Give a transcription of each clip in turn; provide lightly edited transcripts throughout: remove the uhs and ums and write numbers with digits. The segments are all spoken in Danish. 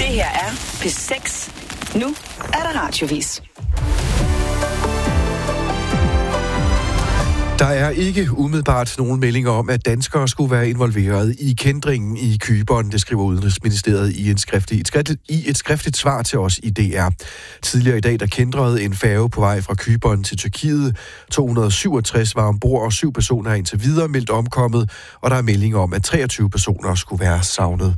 Det her er P6. Nu er der radiovis. Der er ikke umiddelbart nogen meldinger om, at danskere skulle være involveret i kændringen i Cypern, det skriver Udenrigsministeriet i et skriftligt svar til os i DR. Tidligere i dag, der kændrede en færge på vej fra Cypern til Tyrkiet. 267 var ombord, og 7 personer er indtil videre meldt omkommet, og der er meldinger om, at 23 personer skulle være savnet.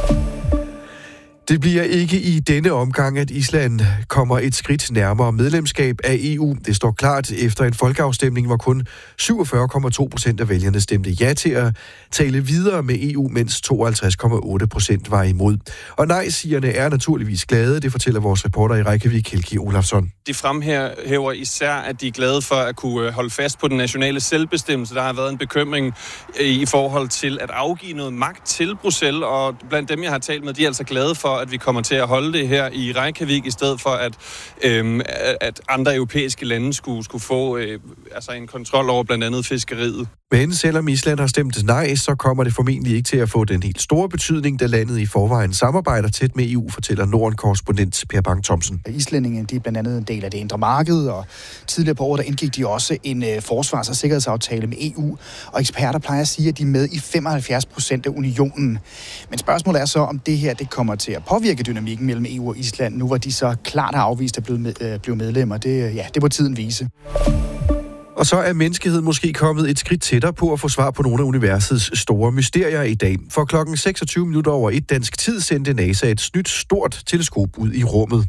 Det bliver ikke i denne omgang, at Island kommer et skridt nærmere medlemskab af EU. Det står klart efter en folkeafstemning, hvor kun 47,2% af vælgerne stemte ja til at tale videre med EU, mens 52,8% var imod. Og nej-sigerne er naturligvis glade, det fortæller vores reporter i Reykjavik, Helgi Olafsson. De fremhæver især, at de er glade for at kunne holde fast på den nationale selvbestemmelse. Der har været en bekymring i forhold til at afgive noget magt til Bruxelles, og blandt dem, jeg har talt med, de er altså glade for, at vi kommer til at holde det her i Reykjavik, i stedet for at andre europæiske lande skulle få en kontrol over blandt andet fiskeriet. Men selvom Island har stemt nej, så kommer det formentlig ikke til at få den helt store betydning, da landet i forvejen samarbejder tæt med EU, fortæller Norden-korrespondent Per Bang Thomsen. Islændingene, de er blandt andet en del af det indre marked, og tidligere på året, der indgik de også en forsvars- og sikkerhedsaftale med EU, og eksperter plejer at sige, at de er med i 75% af unionen. Men spørgsmålet er så, om det her det kommer til at påvirke dynamikken mellem EU og Island, nu hvor de så klart har afvist at blive medlemmer. Det må tiden vise. Og så er menneskeheden måske kommet et skridt tættere på at få svar på nogle af universets store mysterier i dag. For klokken 26:01 dansk tid sendte NASA et nyt stort teleskop ud i rummet.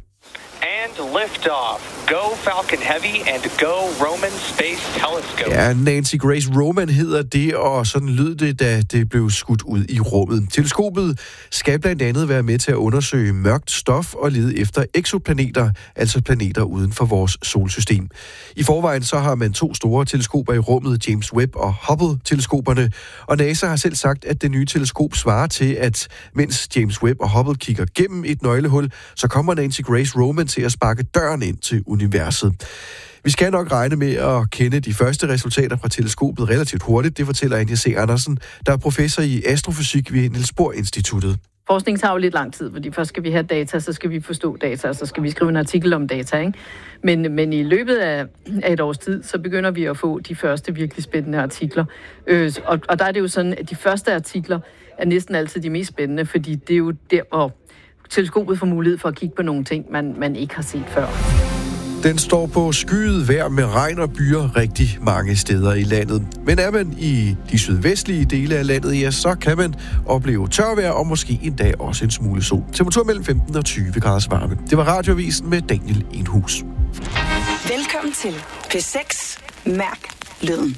Lift off. Go Falcon Heavy and go Roman Space Telescope. Ja, Nancy Grace Roman hedder det, og sådan lød det, da det blev skudt ud i rummet. Teleskopet skal blandt andet være med til at undersøge mørkt stof og lede efter eksoplaneter, altså planeter uden for vores solsystem. I forvejen så har man 2 store teleskoper i rummet, James Webb og Hubble-teleskoperne, og NASA har selv sagt, at det nye teleskop svarer til, at mens James Webb og Hubble kigger gennem et nøglehul, så kommer Nancy Grace Roman til at sparke døren ind til universet. Vi skal nok regne med at kende de første resultater fra teleskopet relativt hurtigt, det fortæller Anja C. Andersen, der er professor i astrofysik ved Niels Bohr Instituttet. Forskning tager jo lidt lang tid, fordi først skal vi have data, så skal vi forstå data, og så skal vi skrive en artikel om data, ikke? Men i løbet af et års tid, så begynder vi at få de første virkelig spændende artikler. Og der er det jo sådan, at de første artikler er næsten altid de mest spændende, fordi det er jo der, hvor teleskopet får mulighed for at kigge på nogle ting, man ikke har set før. Den står på skyet vejr med regn og byer rigtig mange steder i landet. Men er man i de sydvestlige dele af landet, ja, så kan man opleve tørvejr og måske endda også en smule sol. Temperatur mellem 15 og 20 graders varme. Det var Radioavisen med Daniel Enhus. Velkommen til P6. Mærk lyden.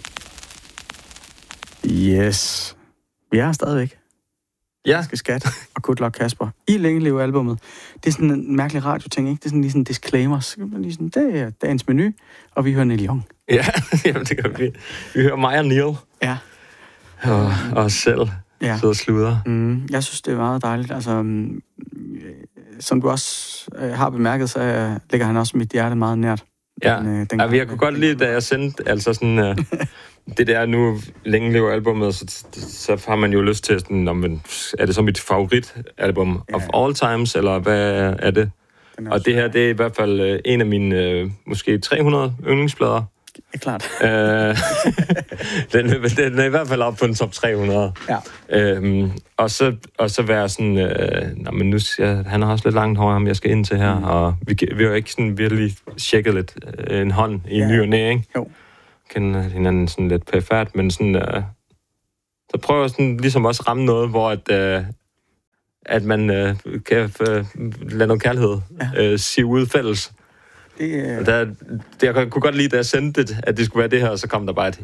Yes. Vi er stadigvæk. Ja. Skat og Good Luck Kasper. I Længe Leve albumet. Det er sådan en mærkelig radioting, ikke? Det er sådan lige sådan en disclaimer. Så kan man lige sådan, det er dagens menu, og vi hører Neil Young. Ja, jamen det gør vi. Vi hører mig og Neil. Ja. Og os selv. Ja. Så sludder. Jeg synes, det er meget dejligt. Altså, som du også har bemærket, så ligger han også mit hjerte meget nært. Ja, jeg kunne godt lide, da jeg sendte altså sådan... det der nu Længe Lever albumet, så har man jo lyst til sådan, er det så mit favoritalbum of all times, eller hvad er det? Og det her, det er i hvert fald en af mine måske 300 yndlingsplader. Det er klart. Den er i hvert fald op på den top 300. Ja. Og så være sådan, men nu han har også lidt langt hår, ham jeg skal ind til her, og vi har jo ikke sådan virkelig tjekket lidt en hånd i ny og næ, ikke? Jo. Kender hinanden sådan lidt perfekt, men sådan, så prøver jeg sådan ligesom også ramme noget, hvor at man kan lade noget kærlighed sige ud fælles. Jeg kunne godt lide, da jeg sendte det, at det skulle være det her, og så kom der bare et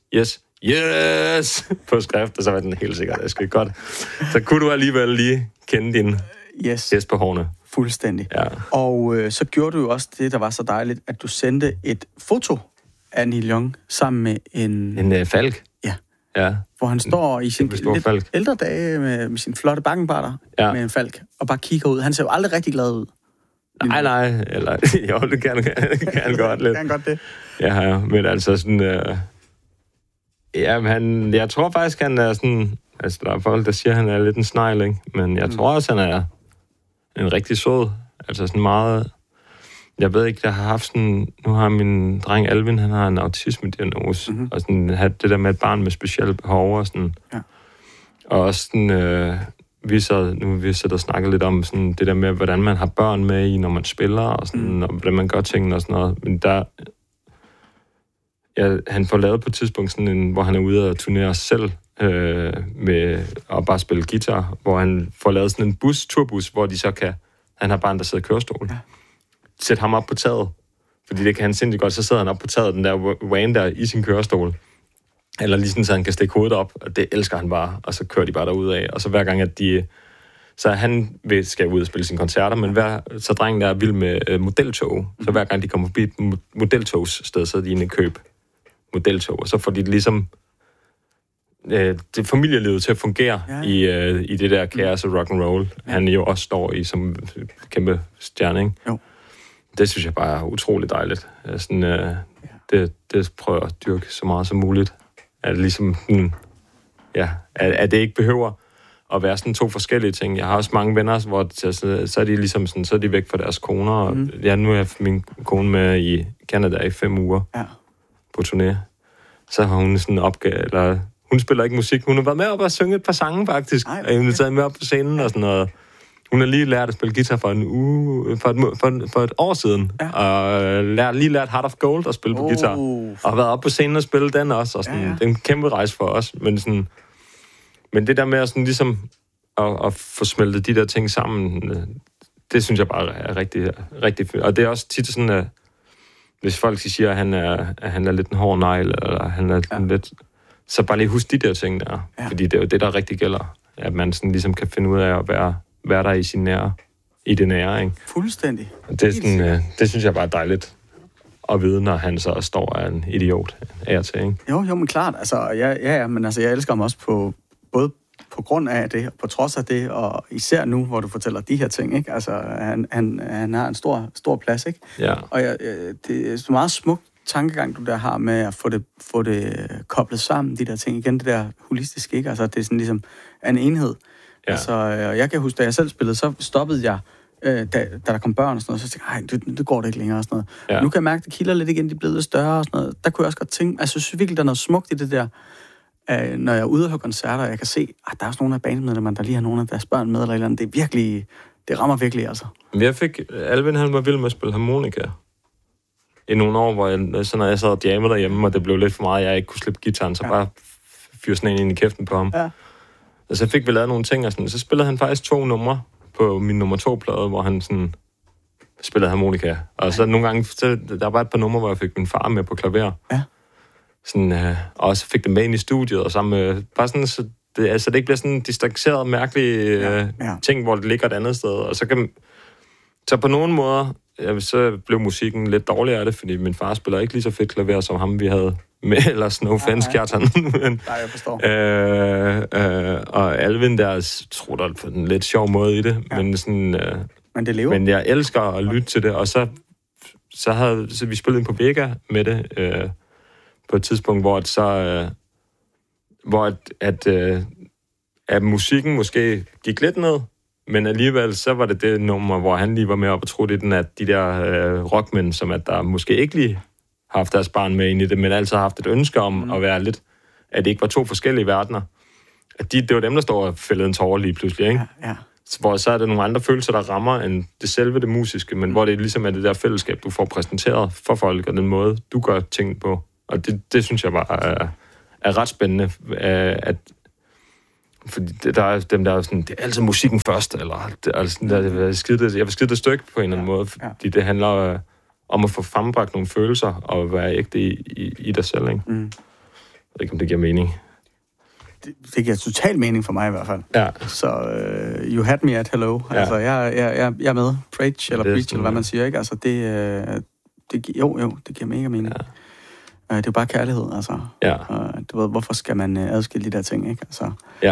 yes på skrift, og så var den helt sikkert, det skulle godt. Så kunne du alligevel lige kende din hest på hårene. Fuldstændig. Ja. Og så gjorde du jo også det, der var så dejligt, at du sendte et foto af Neil Young sammen med en falk. Ja. Hvor han står i sin lidt ældre dage med sin flotte bakkenbarter med en falk, og bare kigger ud. Han ser jo aldrig rigtig glad ud. Nej, eller jo, det kan godt lidt. Kan godt det. Ja, men altså sådan... jeg tror faktisk, han er sådan... Altså, der er folk, der siger, at han er lidt en snegl, ikke? Men jeg tror også, han er en rigtig sød. Altså sådan meget... Jeg ved ikke, jeg har haft sådan... Nu har min dreng Alvin, han har en autisme-diagnose. Mm-hmm. Og sådan det der med et barn med specielle behov og sådan... Ja. Og også sådan... vi sidder og snakker lidt om sådan det der med, hvordan man har børn med i, når man spiller, og sådan, og hvordan man gør tingene og sådan noget. Men der... Ja, han får lavet på et tidspunkt sådan en, hvor han er ude og turnere selv med at bare spille guitar, hvor han får lavet sådan en turbus, hvor de så kan... Han har barn, der sidder i kørestol. Ja. Sæt ham op på taget, fordi det kan han sindssygt godt. Så sidder han op på taget, den der van der i sin kørestol. Eller lige sådan, så han kan stikke hovedet op, og det elsker han bare. Og så kører de bare derud af. Og så hver gang, at de... Så han skal ud og spille sine koncerter, men så drengen der er vild med modeltog. Så hver gang de kommer forbi et modeltogssted, så er de inde i køb modeltog. Og så får de ligesom det familielivet til at fungere i det der kaos og rock and roll. Han jo også står i som kæmpe stjerne, ikke? Jo. Det synes jeg bare er utroligt dejligt. Sådan, det prøver jeg at dyrke så meget som muligt. At ligesom, at det ikke behøver at være sådan to forskellige ting. Jeg har også mange venner, hvor så er de ligesom sådan, så er de væk fra deres koner. Og nu har jeg min kone med i Canada i 5 uger på turné. Så har hun sådan opgave, hun spiller ikke musik. Hun har været med op og synge et par sange, faktisk. Og hun har taget med op på scenen og sådan noget. Hun har lige lært at spille guitar for et år siden. Ja. Og lige lært Heart of Gold at spille på guitar. Og har været op på scenen og spille den også. Og sådan, det er en kæmpe rejse for os. Men det der med at, sådan, ligesom, at få smeltet de der ting sammen, det synes jeg bare er rigtig, rigtig fedt. Og det er også tit sådan, at hvis folk siger, at han er lidt en hård negl, eller han er lidt... Så bare lige husk de der ting der. Ja. Fordi det er jo det, der rigtig gælder. At man sådan ligesom kan finde ud af at være der i det nære, ikke? Fuldstændig. Det er sådan, det synes jeg bare er dejligt at vide, når han så står af en idiot af og til, ikke? Jo, men klart. Altså, men altså, jeg elsker ham også både på grund af det, og på trods af det, og især nu, hvor du fortæller de her ting, ikke? Altså, han har en stor plads, ikke? Ja. Og det er så meget smukt tankegang, du der har med at få det koblet sammen, de der ting. Igen, det der holistiske, ikke? Altså, det er sådan ligesom en enhed. Ja. Altså, jeg kan huske, da jeg selv spillede, så stoppede jeg, da der kom børn og sådan noget, så tænkte jeg, det går det ikke længere og sådan noget. Ja. Nu kan jeg mærke, at det kilder lidt igen, de er blevet lidt større og sådan noget. Der kunne jeg også godt tænke, altså, jeg synes virkelig, der er noget smukt i det der, når jeg er ude og høre koncerter, og jeg kan se, at der er også nogle af bandmedlemmerne, der lige har nogle af deres børn med, eller et eller andet. Det er virkelig, det rammer virkelig, altså. Alvin, han var vild med at spille harmonika i nogle år, hvor når jeg sad og jammede derhjemme, og det blev lidt for meget, jeg ikke kunne slippe gitaren, så bare fyre sådan en ind i kæften på ham. Ja. Og så fik vi lavet nogle ting, og sådan, så spillede han faktisk 2 numre på min nummer 2-plade, hvor han sådan spillede harmonika. Og så nogle gange, der var et par numre, hvor jeg fik min far med på klaver. Ja. Sådan, og så fik det med ind i studiet, og sammen med, bare sådan, så det ikke bliver sådan en distanceret, mærkelig ting, hvor det ligger et andet sted. Og så på nogle måder, så blev musikken lidt dårligere af det, fordi min far spiller ikke lige så fedt klaver, som ham vi havde med, eller no offense, Kjartan. Nej, jeg forstår. Og Alvin der trutter på en lidt sjov måde i det, men sådan... men det lever. Men jeg elsker at lytte til det, og så vi spillede på Vega med det, på et tidspunkt, hvor at musikken måske gik lidt ned, men alligevel så var det nummer, hvor han lige var med op og troede i den, at de der rockmænd, som at der måske ikke lige har haft deres barn med ind i det, men altså har haft et ønske om at være lidt, at det ikke var 2 forskellige verdener. At det var dem, der står og fældede en tårer lige pludselig, ikke? Ja. Hvor så er der nogle andre følelser, der rammer end det musiske, men hvor det ligesom er det der fællesskab, du får præsenteret for folk, og den måde, du gør ting på. Og det synes jeg bare er ret spændende, at fordi der er dem, der er sådan, det er altid musikken først, eller jeg vil skide det stykke på en eller anden måde, fordi det handler om at få frembragt nogle følelser, og være ægte i dig selv, ikke? Jeg ved ikke, om det giver mening. Det giver total mening for mig i hvert fald. Ja. Så you had me at hello. Ja. Altså, jeg er med. Preach, eller eller hvad man siger, ikke? Altså, det giver mega mening. Ja. Det er jo bare kærlighed, altså. Ja. Du ved, hvorfor skal man adskille de der ting, ikke? Altså, ja.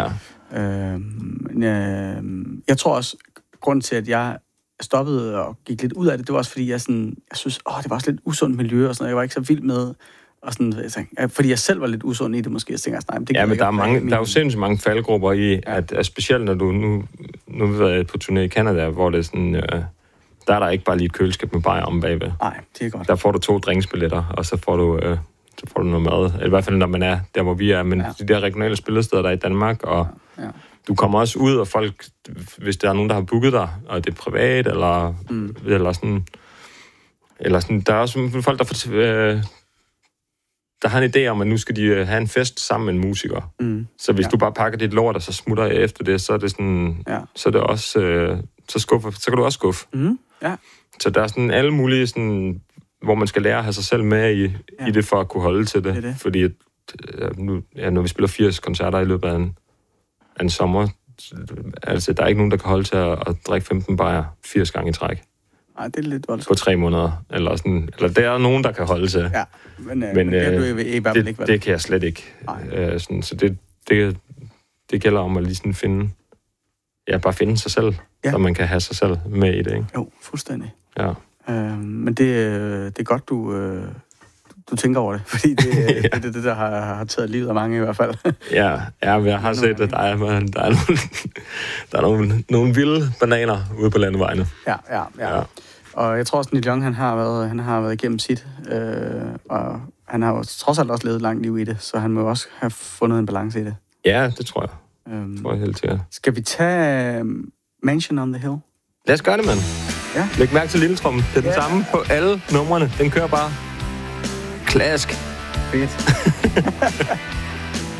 Jeg tror også, grunden til, at jeg stoppede og gik lidt ud af det, det var også, fordi jeg synes, det var også lidt usundt miljø og sådan noget. Jeg var ikke så vild med Og sådan, jeg tænkte, fordi jeg selv var lidt usund i det måske, jeg tænkte, nej, men det ja, men der er jo sindssygt mange faldgrupper i, at specielt når du nu har vi været på turné i Canada, hvor det er sådan, der er der ikke bare lige et køleskab med bajer om bagved. Nej, det er godt. Der får du 2 drinksbilletter, og så får du noget mad. I hvert fald, når man er der, hvor vi er. Men de der regionale spillesteder, der er i Danmark, og du kommer også ud, og folk, hvis der er nogen, der har booket dig, og det er privat, eller sådan, der er også folk, der har en idé om, at nu skal de have en fest sammen med en musiker. Så hvis du bare pakker dit lort, og så smutter jeg efter det, så er det sådan, så er det også, så kan du også skuffe. Ja. Så der er sådan alle mulige, sådan, hvor man skal lære at have sig selv med i det, for at kunne holde til det. Fordi når vi spiller 80 koncerter i løbet af en sommer, altså der er ikke nogen, der kan holde til at drikke 15 bajer 80 gange i træk. Nej, det er lidt voldsomt. På 3 måneder. Eller der er nogen, der kan holde til. Ja, men det er du i hvert fald ikke. Det kan jeg slet ikke. Så det gælder om at lige sådan bare finde sig selv, så man kan have sig selv med i det, ikke? Jo, fuldstændig. Ja. Men det er godt, du tænker over det, fordi det er det, der har taget livet af mange i hvert fald. Ja, jeg har set, at der er nogle vilde bananer ude på landevejene. Ja. Og jeg tror også, at Neil Young, han har været igennem sit, og han har jo trods alt også levet et langt liv i det, så han må også have fundet en balance i det. Ja, det tror jeg. Det tror jeg helt sikkert. Skal vi tage Mansion on the Hill? Lad os gøre det, mand. Ja. Læg mærke til lilletrommen. Det er den samme på alle numrene. Den kører bare klask. Fedt.